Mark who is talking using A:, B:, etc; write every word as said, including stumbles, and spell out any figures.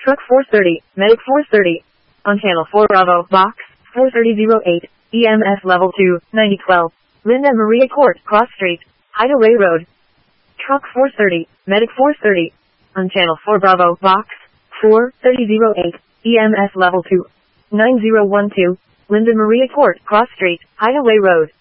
A: Truck four thirty, Medic four thirty. On channel four Bravo, box, four thirty oh eight, E M S level two, ninety twelve. Linda Maria Court, Cross Street, Hideaway Road. Truck four thirty, Medic four thirty. On channel four Bravo, box, four thirty oh eight, E M S level two, nine oh one two. Linda Maria Court, Cross Street, Hideaway Road.